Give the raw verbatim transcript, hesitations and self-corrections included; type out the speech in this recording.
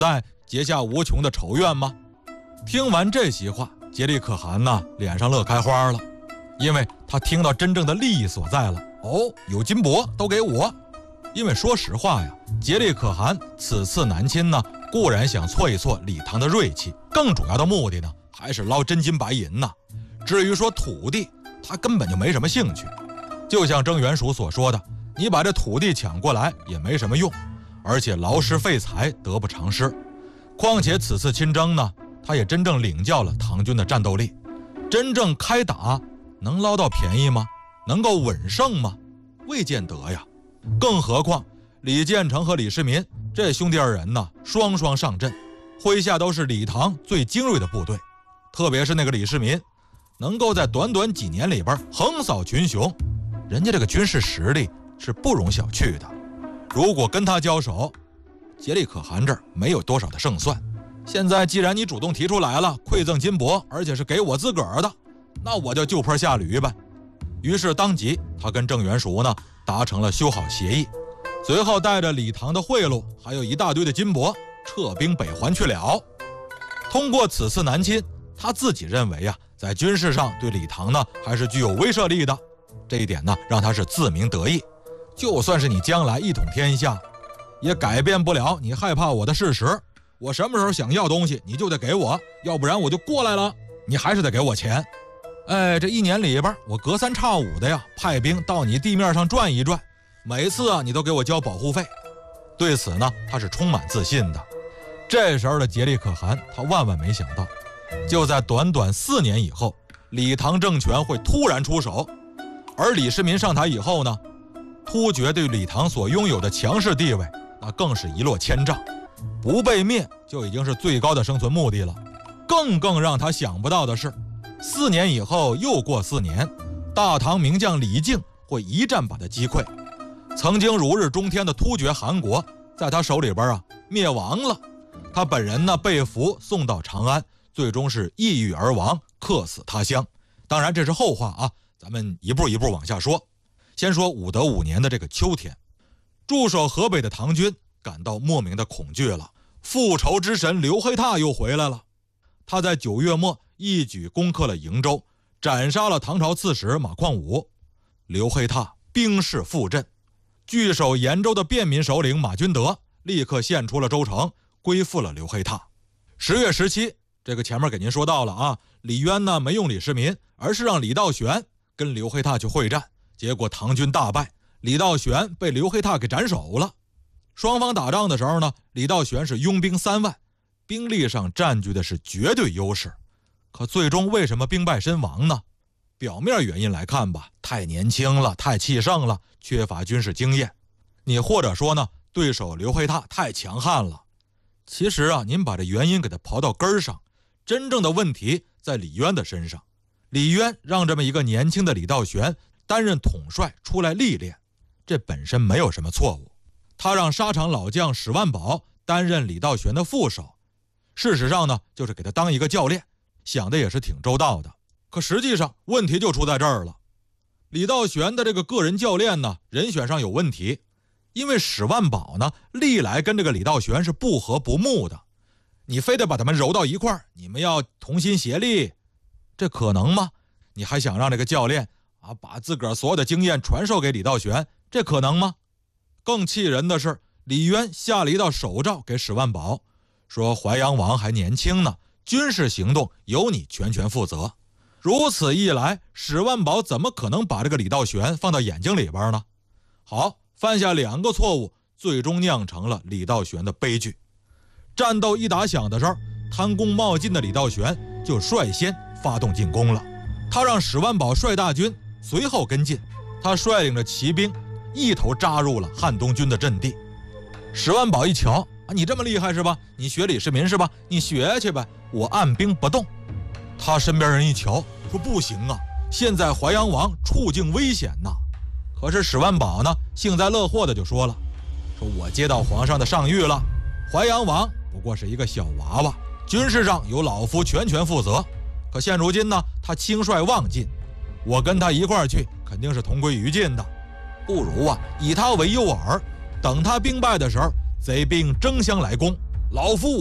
代结下无穷的仇怨吗？听完这席话，竭利可汗呢脸上乐开花了，因为他听到真正的利益所在了。哦，有金帛都给我。因为说实话呀，竭利可汗此次南侵呢，固然想挫一挫李唐的锐气，更主要的目的呢还是捞真金白银呐。至于说土地，他根本就没什么兴趣。就像郑元赎所说的，你把这土地抢过来也没什么用，而且劳师费财，得不偿失。况且此次亲征呢，他也真正领教了唐军的战斗力。真正开打能捞到便宜吗？能够稳胜吗？未见得呀。更何况李建成和李世民这兄弟二人呢，双双上阵，麾下都是李唐最精锐的部队。特别是那个李世民，能够在短短几年里边横扫群雄，人家这个军事实力是不容小觑的。如果跟他交手，竭利可汗这儿没有多少的胜算。现在既然你主动提出来了，馈赠金帛，而且是给我自个儿的，那我就就坡下驴呗。于是当即他跟郑元赎呢达成了修好协议，随后带着李唐的贿赂，还有一大堆的金帛，撤兵北还去了。通过此次南侵，他自己认为啊，在军事上对李唐呢还是具有威慑力的，这一点呢让他是自鸣得意。就算是你将来一统天下，也改变不了你害怕我的事实。我什么时候想要东西，你就得给我，要不然我就过来了，你还是得给我钱。哎，这一年里边，我隔三差五的呀，派兵到你地面上转一转，每次啊，你都给我交保护费。对此呢，他是充满自信的。这时候的竭利可汗，他万万没想到，就在短短四年以后，李唐政权会突然出手，而李世民上台以后呢，突厥对李唐所拥有的强势地位，那更是一落千丈，不被灭就已经是最高的生存目的了。更更让他想不到的是，四年以后又过四年，大唐名将李靖会一战把他击溃。曾经如日中天的突厥汗国，在他手里边啊灭亡了。他本人呢被俘送到长安，最终是抑郁而亡，客死他乡。当然这是后话啊，咱们一步一步往下说。先说武德五年的这个秋天，驻守河北的唐军感到莫名的恐惧了。复仇之神刘黑闼又回来了。他在九月末一举攻克了营州，斩杀了唐朝刺史马况武。刘黑闼兵势复振，据守延州的便民首领马君德立刻献出了州城，归附了刘黑闼。十月十七，这个前面给您说到了啊，李渊呢没用李世民，而是让李道玄跟刘黑闼去会战，结果唐军大败，李道玄被刘黑闼给斩首了。双方打仗的时候呢，李道玄是拥兵三万，兵力上占据的是绝对优势。可最终为什么兵败身亡呢？表面原因来看吧，太年轻了，太气盛了，缺乏军事经验。你或者说呢，对手刘黑闼太强悍了。其实啊，您把这原因给他刨到根儿上，真正的问题在李渊的身上。李渊让这么一个年轻的李道玄担任统帅出来历练，这本身没有什么错误。他让沙场老将史万宝担任李道玄的副手，事实上呢，就是给他当一个教练，想的也是挺周到的。可实际上问题就出在这儿了，李道玄的这个个人教练呢，人选上有问题。因为史万宝呢，历来跟这个李道玄是不和不睦的，你非得把他们揉到一块儿，你们要同心协力，这可能吗？你还想让这个教练啊，把自个儿所有的经验传授给李道玄，这可能吗？更气人的是，李渊下了一道手诏给史万宝，说淮阳王还年轻呢，军事行动由你全权负责。如此一来，史万宝怎么可能把这个李道玄放到眼睛里边呢？好，犯下两个错误，最终酿成了李道玄的悲剧。战斗一打响的时候，贪功冒进的李道玄就率先发动进攻了。他让史万宝率大军随后跟进，他率领着骑兵一头扎入了汉东军的阵地。史万宝一瞧啊，你这么厉害是吧？你学李世民是吧？你学去呗，我按兵不动。他身边人一瞧，说不行啊，现在淮阳王处境危险呐。可是史万宝呢，幸灾乐祸的就说了，说我接到皇上的上谕了，淮阳王不过是一个小娃娃，军事上由老夫全权负责。可现如今呢，他轻率妄进，我跟他一块儿去肯定是同归于尽的，不如啊以他为诱饵，等他兵败的时候，贼兵争相来攻， 老夫